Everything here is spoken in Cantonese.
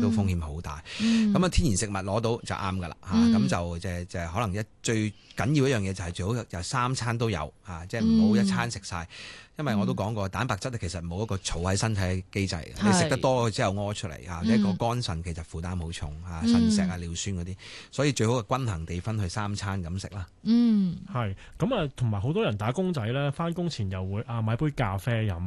都風險好大。咁啊，天然食物攞到就啱噶啦嚇，咁就可能最緊要一樣嘢就係最好就3餐都有嚇，即係唔好一餐食晒。因為我都講過，蛋白質其實冇一個儲喺身體嘅機制嘅，你食得多之後屙出嚟嚇，一個肝腎其實負擔好重嚇，腎石啊、尿酸嗰啲，所以最好係均衡地分去3餐咁食啦。 係咁啊，同埋好多人打工仔咧，返工前又會買杯咖啡飲。